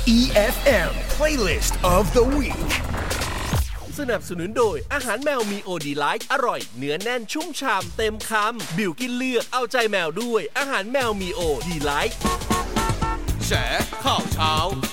EFM Playlist of the Week สนับสนุนโดยอาหารแมวมีโอดีไลท์อร่อยเนื้อแน่นชุ่มฉ่ำเต็มคำบิวกินเลือกเอาใจแมวด้วยอาหารแมวมีโอดีไลท์แฉข่าวเช้า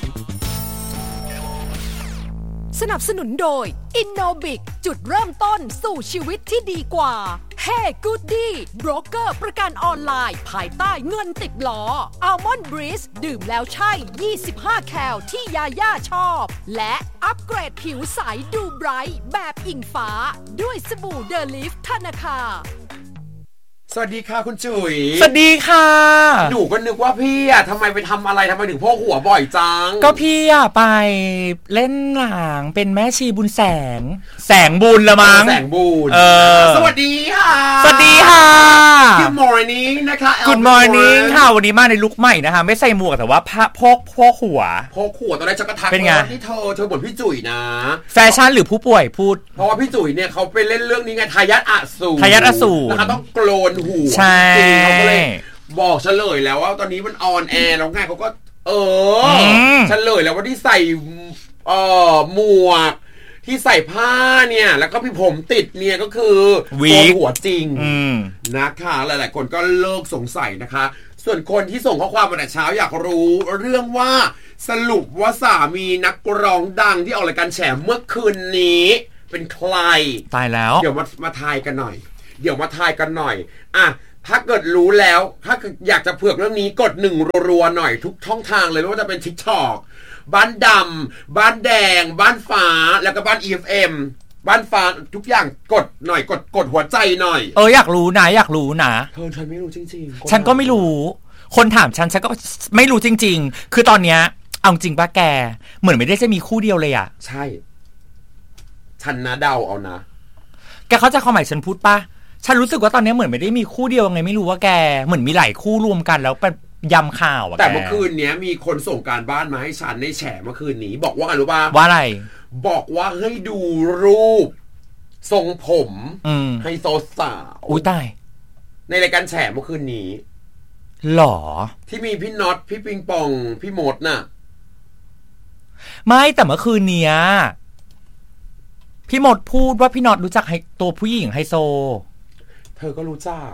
สนับสนุนโดย Innobic จุดเริ่มต้นสู่ชีวิตที่ดีกว่า Hey Goody โบรกเกอร์ประกันออนไลน์ภายใต้เงินติดล้อ Almond Breeze ดื่มแล้วใช่25แคลที่ยาย่าชอบและอัปเกรดผิวใสดูไบรท์แบบอิงฟ้าด้วยสบู่เดลิฟธนาคารสวัสดีค่ะคุณจุ๋ยสวัสดีค่ะหนูก็นึกว่าพี่อ่ะทำไมไปทำอะไรทำไมถึงพกหัวบ่อยจังก็พี่อ่ะไปเล่นหนังเป็นแม่ชีบุญแสงบุญละมั้งแสงบุญสวัสดีค่ะสวัสดีค่ะ Good morning นะคะ Good morning ค่ะวันนี้มาในลุคใหม่นะคะไม่ใส่หมวกแต่ว่าพกหัวตอนแรกจะกระทักว่าที่เธอบ่นพี่จุ๋ยนะแฟชั่นหรือผู้ป่วยพูดเพราะว่าพี่จุ๋ยเนี่ยเขาไปเล่นเรื่องนี้ไงทายาทอสูรนะคะต้องโกลนหัวใช่เขาก็เลยบอกเฉลยแล้วว่าตอนนี้มันออนแอร์แล้วไงเขาก็เฉลยแล้วว่าที่ใส่หมวกที่ใส่ผ้าเนี่ยแล้วก็พี่ผมติดเนี่ยก็คือโกนหัวจริงนะคะหลายๆคนก็เลิกสงสัยนะคะส่วนคนที่ส่งข้อความมาแต่เช้าอยากรู้เรื่องว่าสรุปว่าสามีนักร้องดังที่ออกรายการแฉเมื่อคืนนี้เป็นใครตายแล้วเดี๋ยวมาทายกันหน่อยอ่ะถ้าเกิดรู้แล้วถ้าอยากจะเผือกเรื่องนี้กด1รัวๆหน่อยทุกช่องทางเลยไม่ว่าจะเป็น TikTok บ้านดำบ้านแดงบ้านฟ้าแล้วก็บ้าน EFM บ้านฟ้าทุกอย่างกดหน่อยกดหัวใจหน่อยอยากรู้นะฉันไม่รู้จริงๆฉันก็ไม่รู้คนถามฉันก็ไม่รู้จริงๆคือตอนเนี้ยเอาจริงป่ะแกเหมือนไม่ได้จะมีคู่เดียวเลยอ่ะใช่ฉันนะเดาเอานะแกเข้าใจความหมายฉันพูดป่ะฉันรู้สึกว่าตอนนี้เหมือนไม่ได้มีคู่เดียวไงไม่รู้ว่าแกเหมือนมีหลายคู่รวมกันแล้วเป็นยำข่าวอะแต่เมื่อคืนนี้มีคนส่งการบ้านมาให้ฉันในแฉเมื่อคืนนี้บอกว่าอะไรรู้ป่ะว่าอะไรบอกว่าให้ดูรูปทรงผมให้โซสาวอุ้ยตายในรายการแฉเมื่อคืนนี้หรอที่มีพี่น็อตพี่ปิงปองพี่มดน่ะไม่แต่เมื่อคืนเนี้ยพี่มดพูดว่าพี่น็อตรู้จักตัวผู้หญิงไฮโซเธอก็รู้จัก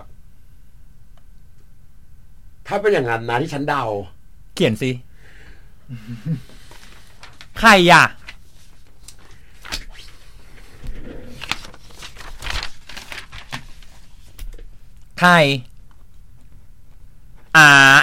ถ้าเป็นอย่างนั้นนะที่ฉันเดาเขียนสิใครอ่ะใครไอ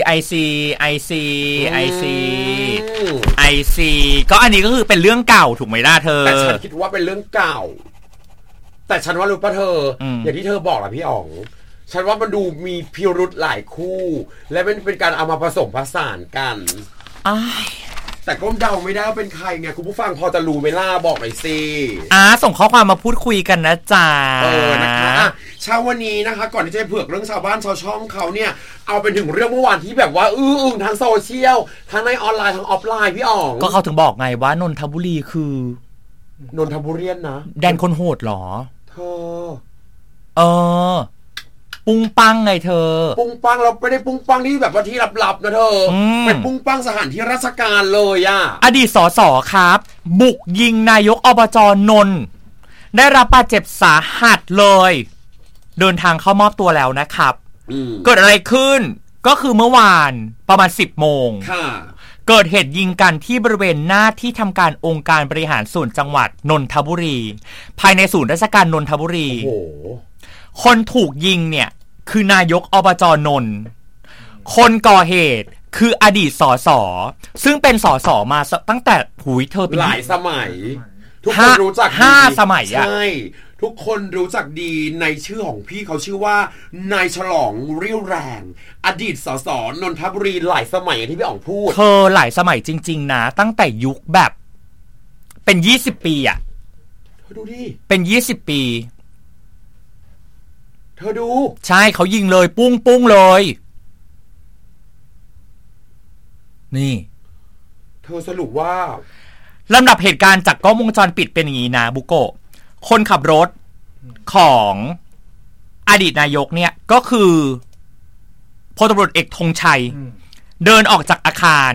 ซีก็อันนี้ก็คือเป็นเรื่องเก่าถูกไหมล่ะเธอแต่ฉันคิดว่าเป็นเรื่องเก่าแต่ฉันว่ารู้ป่ะเธออย่างที่เธอบอกล่ะพี่อ๋องฉันว่ามันดูมีพิรุธหลายคู่และเป็นการเอามาผสมผสานกันแต่ก็เดาไม่ได้ว่าเป็นใครไงคุณผู้ฟังพอจะรู้ไหมล่ะบอกหน่อยสิส่งข้อความมาพูดคุยกันนะจ๊ะนะคะเช้าวันนี้นะคะก่อนที่จะเผือกเรื่องชาวบ้านชาวช่องเขาเนี่ยเอาเป็นถึงเรื่องเมื่อวานที่แบบว่าอึ้งทางโซเชียลทั้งในออนไลน์ทั้งออฟไลน์พี่อ๋องก็เขาถึงบอกไงว่านนทบุรีคือนนทบุรีนะแดนคนโหดหรอเธอปุ้งปังไงเธอปุ้งปังเราไม่ได้ปุ้งปังที่แบบว่าที่ลับๆนะเธอเป็นปุ้งปังสถานที่ราชการเลยอ่ะอดีตสสครับบุกยิงนายกอบจ.นนท์ได้รับบาดเจ็บสาหัสเลยเดินทางเข้ามอบตัวแล้วนะครับเกิดอะไรขึ้นก็คือเมื่อวานประมาณ 10 โมงเกิดเหตุยิงกันที่บริเวณหน้าที่ทำการองค์การบริหารส่วนจังหวัดนนทบุรีภายในศูนย์ราชการนนทบุรีคนถูกยิงเนี่ยคือนายกอบจ.นนท์คนก่อเหตุคืออดีตสสซึ่งเป็นสสมาตั้งแต่เธอหลายสมัยทุกคนรู้จัก 5 สมัยอ่ะใช่ทุกคนรู้จักดีในชื่อของพี่เขาชื่อว่านายฉลองเรี่ยวแรงอดีตสสนนทบุรีหลายสมัยที่พี่อ๋องพูดหลายสมัยจริงๆนะตั้งแต่ยุคแบบเป็น20 ปีอ่ะดูดิเป็น20 ปีเธอดูใช่เขายิงเลยปุ้งเลยนี่เธอสรุปว่าลำดับเหตุการณ์จากกล้องวงจรปิดเป็นอย่างนี้นะบุโกะคนขับรถของอดีตนายกเนี่ยก็คือพลตำรวจเอกธงชัยเดินออกจากอาคาร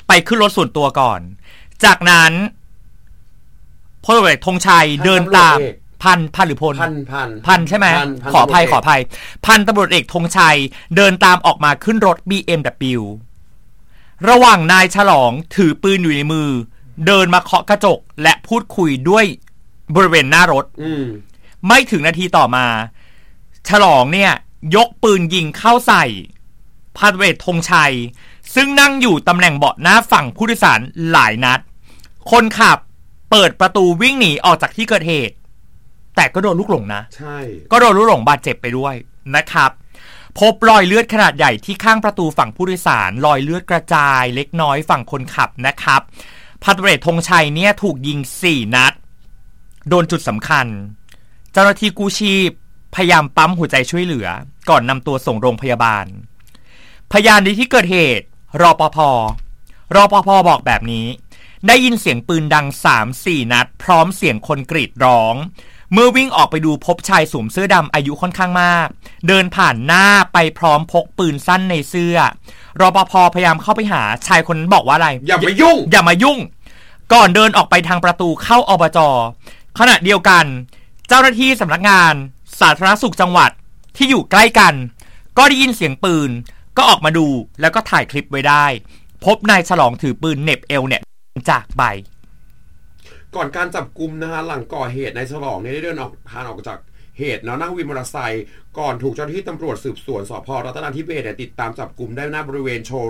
ไปขึ้นรถส่วนตัวก่อนจากนั้นพลตำรวจเอกธงชัยเดินตามพันหรือพลพันใช่ไหมขออภัยพันตำรวจเอกธงชัยเดินตามออกมาขึ้นรถ BMW ระหว่างนายฉลองถือปืนอยู่ในมือเดินมาเคาะกระจกและพูดคุยด้วยบริเวณหน้ารถไม่ถึงนาทีต่อมาฉลองเนี่ยยกปืนยิงเข้าใส่พันตำรวจเอกธงชัยซึ่งนั่งอยู่ตำแหน่งเบาะหน้าฝั่งผู้โดยสารหลายนัดคนขับเปิดประตูวิ่งหนีออกจากที่เกิดเหตุแต่ก็โดนลูกหลงนะใช่ก็โดนลูกหลงบาดเจ็บไปด้วยนะครับพบรอยเลือดขนาดใหญ่ที่ข้างประตูฝั่งผู้โดยสารรอยเลือดกระจายเล็กน้อยฝั่งคนขับนะครับพันตำรวจเอกธงชัยเนี่ยถูกยิง4 นัดโดนจุดสำคัญเจ้าหน้าที่กู้ชีพพยายามปั๊มหัวใจช่วยเหลือก่อนนำตัวส่งโรงพยาบาลพยานในที่เกิดเหตุรปภ.บอกแบบนี้ได้ยินเสียงปืนดัง 3-4 นัดพร้อมเสียงคนกรีดร้องเมื่อวิ่งออกไปดูพบชายสวมเสื้อดำอายุค่อนข้างมากเดินผ่านหน้าไปพร้อมพกปืนสั้นในเสื้อรปภ.พยายามเข้าไปหาชายคนนั้นบอกว่าอะไรอย่ามายุ่งก่อนเดินออกไปทางประตูเข้าอบจ.ขณะเดียวกันเจ้าหน้าที่สำนักงานสาธารณสุขจังหวัดที่อยู่ใกล้กันก็ได้ยินเสียงปืนก็ออกมาดูแล้วก็ถ่ายคลิปไว้ได้พบนายฉลองถือปืนเหน็บเอวเนี่ยจากไปก่อนการจับกุมนะฮะหลังก่อเหตุนายฉลองเนี่ยได้เดินออกจากเหตุแล้วนั่งวินมอเตอร์ไซค์ก่อนถูกเจ้าหน้าที่ตำรวจสืบสวนสพ.รัตนาธิเบศร์ติดตามจับกุมได้หน้าบริเวณโชว์